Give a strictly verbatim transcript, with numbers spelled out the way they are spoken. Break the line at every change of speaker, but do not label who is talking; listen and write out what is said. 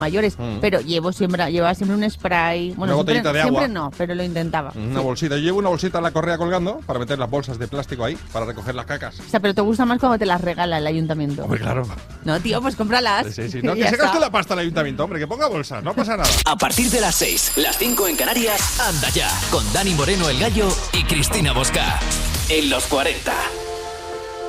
mayores,
Mm.
pero llevo siempre, llevaba siempre un spray. Bueno,
Una
siempre,
botellita de agua.
siempre no, pero lo intentaba.
Una
Sí.
bolsita. Yo llevo una bolsita en la correa colgando para meter las bolsas de plástico ahí, para recoger las cacas.
O sea, pero te gusta más cuando te las regala el ayuntamiento.
Hombre, claro.
No, tío, pues cómpralas.
Sí, sí. No,
Y
que
ya
se gaste
está.
la pasta el ayuntamiento, hombre, que ponga bolsas, no pasa nada.
A partir de las seis, las cinco en Canarias, anda ya, con Dani Moreno el Gallo y Cristina Bosca. En los cuarenta.